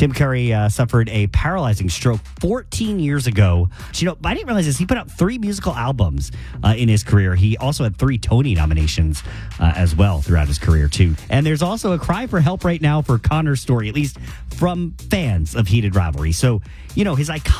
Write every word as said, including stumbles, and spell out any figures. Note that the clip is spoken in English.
Tim Curry uh, suffered a paralyzing stroke fourteen years ago. You know, I didn't realize this. He put out three musical albums uh, in his career. He also had three Tony nominations uh, as well throughout his career, too. And there's also a cry for help right now for Connor's story, at least from fans of Heated Rivalry. So, you know, his iconic